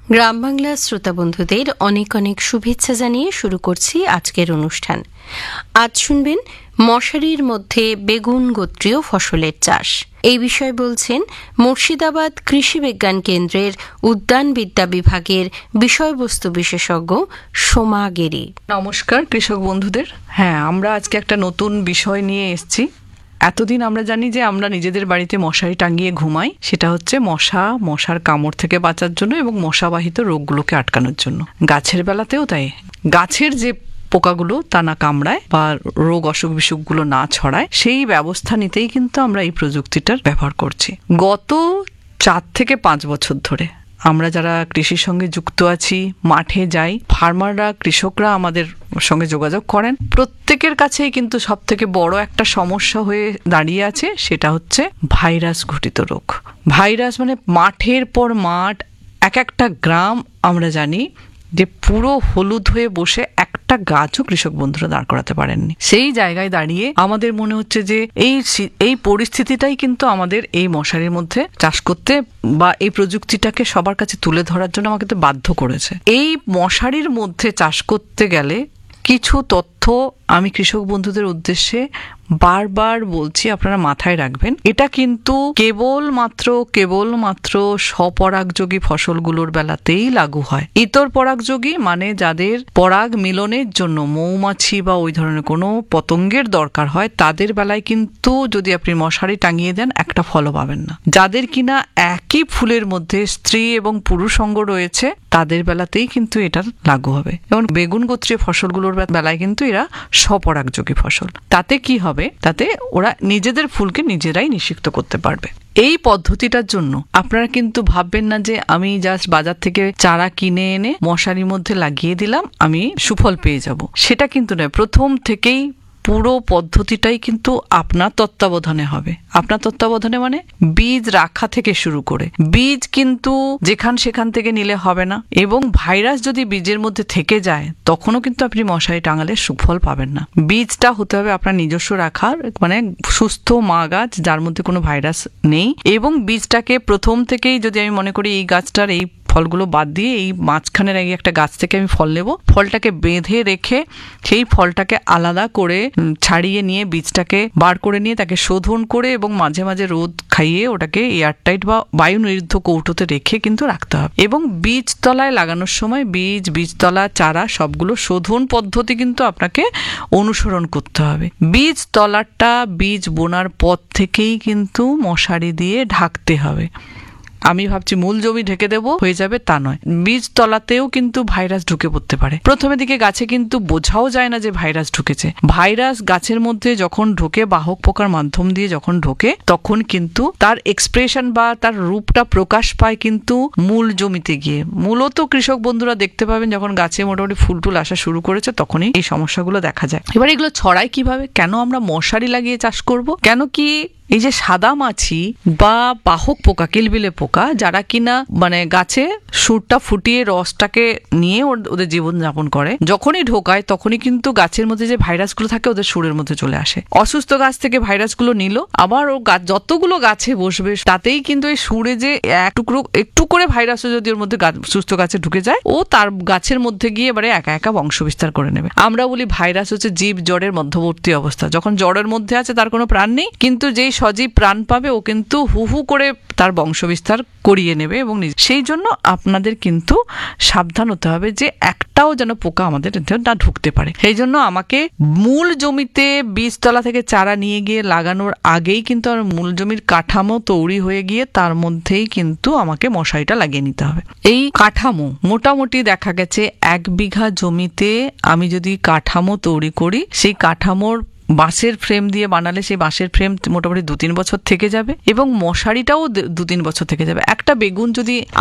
গ্রাম বাংলার শ্রোতা বন্ধুদের অনেক অনেক শুভেচ্ছা জানিয়ে শুরু করছি আজকের অনুষ্ঠান। আজ শুনবেন মশারির মধ্যে বেগুন গোত্রীয় ফসলের চাষ। এই বিষয়ে বলছেন মুর্শিদাবাদ কৃষি বিজ্ঞান কেন্দ্রের উদ্যানবিদ্যা বিভাগের বিষয়বস্তু বিশেষজ্ঞ সোমা গেরি। নমস্কার কৃষক বন্ধুদের। আমরা আজকে একটা নতুন বিষয় নিয়ে এসেছি। এতদিন আমরা জানি যে আমরা নিজেদের বাড়িতে মশারি টাঙিয়ে ঘুমাই, সেটা হচ্ছে মশার কামড় থেকে বাঁচার জন্য এবং মশাবাহিত রোগগুলোকে আটকানোর জন্য। গাছের বেলাতেও তাই, গাছের যে পোকাগুলো তা না কামড়ায় বা রোগ অসুখ বিসুখগুলো না ছড়ায়, সেই ব্যবস্থা নিতেই কিন্তু আমরা এই প্রযুক্তিটার ব্যবহার করছি। গত 4 থেকে 5 বছর ধরে আমরা যারা কৃষির সঙ্গে যুক্ত আছি, মাঠে যাই, ফার্মাররা, কৃষকরা আমাদের সঙ্গে যোগাযোগ করেন, প্রত্যেকের কাছেই কিন্তু সব থেকে বড় একটা সমস্যা হয়ে দাঁড়িয়ে আছে, সেটা হচ্ছে ভাইরাস ঘটিত রোগ। ভাইরাস মানে মাঠের পর মাঠ, এক একটা গ্রাম আমরা জানি যে পুরো হলুদ হয়ে বসে একটা গাছও কৃষক বন্ধুরা দাঁড় করাতে পারেননি। সেই জায়গায় দাঁড়িয়ে আমাদের মনে হচ্ছে যে এই পরিস্থিতিটাই কিন্তু আমাদের এই মশারির মধ্যে চাষ করতে বা এই প্রযুক্তিটাকে সবার কাছে তুলে ধরার জন্য আমাকে তো বাধ্য করেছে। এই মশারির মধ্যে চাষ করতে গেলে কিছু তথ্য আমি কৃষক বন্ধুদের উদ্দেশ্যে বারবার বলছি, আপনারা মাথায় রাখবেন। এটা কিন্তু কেবলমাত্র স্বপরাগযোগী ফসলগুলোর বেলাতেই লাগু হয়। ইতর পরাগযোগী মানে যাদের পরাগ মিলনের জন্য মৌমাছি বা ওই ধরনের কোনো পতঙ্গের দরকার হয়, তাদের বেলায় কিন্তু যদি আপনি মশারি টাঙিয়ে দেন একটা ফলও পাবেন না। যাদের কিনা একই ফুলের মধ্যে স্ত্রী এবং পুরুষ অঙ্গ রয়েছে, তাদের বেলাতেই কিন্তু এটা লাগু হবে। এবং বেগুন গোত্রীয় ফসলগুলোর বেলায় কিন্তু এরা স্বপরাগযোগী ফসল। তাতে কি হবে? তাতে ওরা নিজেদের ফুলকে নিজেরাই নিষিক্ত করতে পারবে। এই পদ্ধতিটার জন্য আপনারা কিন্তু ভাববেন না যে আমি জাস্ট বাজার থেকে চারা কিনে এনে মশারির মধ্যে লাগিয়ে দিলাম, আমি সুফল পেয়ে যাব। সেটা কিন্তু নয়। প্রথম থেকেই পুরো পদ্ধতিটাই কিন্তু আপনার তত্ত্বাবধানে হবে। আপনার তত্ত্বাবধানে মানে বীজ রাখা থেকে শুরু করে, বীজ কিন্তু সেখান থেকে নিলে হবে না, এবং ভাইরাস যদি বীজের মধ্যে থেকে যায় তখনও কিন্তু আপনি মশারি টাঙালে সুফল পাবেন না। বীজটা হতে হবে আপনার নিজস্ব রাখার, মানে সুস্থ মা গাছ যার মধ্যে কোনো ভাইরাস নেই। এবং বীজটাকে প্রথম থেকেই, যদি আমি মনে করি এই গাছটার এই ফলগুলো বাদ দিয়ে এই মাঝখানের একটা গাছ থেকে আমি ফল নেব, ফলটাকে বেঁধে রেখে সেই ফলটাকে আলাদা করে ছাড়িয়ে নিয়ে বীজটাকে বার করে নিয়ে তাকে শোধন করে এবং মাঝে মাঝে রোদ খাইয়ে ওটাকে এয়ারটাইট বা বায়ু নিরুদ্ধ কৌটোতে রেখে কিন্তু রাখতে হবে। এবং বীজতলায় লাগানোর সময় বীজতলা, চারা সবগুলো শোধন পদ্ধতি কিন্তু আপনাকে অনুসরণ করতে হবে। বীজতলাটা বীজ বোনার পর থেকেই কিন্তু মশারি দিয়ে ঢাকতে হবে। আমি ভাবছি মূল জমি ঢেকে দেবো, হয়ে যাবে, তা নয়। বীজ তলাতেও কিন্তু ভাইরাস ঢুকে পড়তে পারে। প্রথমের দিকে গাছে কিন্তু বোঝাও যায় না যে ভাইরাস ঢুকেছে। ভাইরাস গাছের মধ্যে যখন ঢোকে, বাহক পোকার মাধ্যম দিয়ে যখন ঢোকে, তখন কিন্তু তার এক্সপ্রেশন বা তার রূপটা প্রকাশ পায় কিন্তু মূল জমিতে গিয়ে। মূলত কৃষক বন্ধুরা দেখতে পাবেন যখন গাছে মোটামুটি ফুল টুল আসা শুরু করেছে, তখনই এই সমস্যাগুলো দেখা যায়। এবার এগুলো ছড়ায় কিভাবে? কেন আমরা মশারি লাগিয়ে চাষ করব? কেন কি এই যে সাদা মাছি বা বাহক পোকা, কিলবিলে পোকা, যারা কিনা মানে গাছে সুরটা ফুটিয়ে রসটাকে নিয়ে ওদের জীবন যাপন করে, যখনই ঢোকায় তখনই কিন্তু গাছের মধ্যে যে ভাইরাসগুলো থাকে ওদের সুরের মধ্যে চলে আসে। অসুস্থ গাছ থেকে ভাইরাসগুলো নিল, আবার ও যতগুলো গাছে বসবে তাতেই কিন্তু এই সুরে যে একটু করে ভাইরাসও যদি ওর মধ্যে সুস্থ গাছে ঢুকে যায়, ও তার গাছের মধ্যে গিয়ে এবারে একা একা বংশ বিস্তার করে নেবে। আমরা বলি ভাইরাস হচ্ছে জীব জড়ের মধ্যবর্তী অবস্থা। যখন জড়ের মধ্যে আছে তার কোনো প্রাণ নেই, কিন্তু যেই সজীব প্রাণ পাবে ও কিন্তু হু করে তার বংশ বিস্তার করিয়ে নেবে। এবং সেই জন্য আপনাদের কিন্তু সাবধান হতে হবে যে একটাও যেন পোকা আমাদের না ঢুকতে পারে। সেই জন্য আমাকে মূল জমিতে বীজতলা থেকে চারা নিয়ে গিয়ে লাগানোর আগেই কিন্তু আমার মূল জমির কাঠামো তৈরি হয়ে গিয়ে তার মধ্যেই কিন্তু আমাকে মশারিটা লাগিয়ে নিতে হবে। এই কাঠামো মোটামুটি দেখা গেছে 1 বিঘা জমিতে আমি যদি কাঠামো তৈরি করি, সেই কাঠামোর বাঁশের ফ্রেম দিয়ে বানালে সেই বাঁশের ফ্রেম মোটামুটি 2-3 বছর থেকে যাবে এবং মশারিটাও 2-3 বছর থেকে যাবে। একটা বেগুন যদি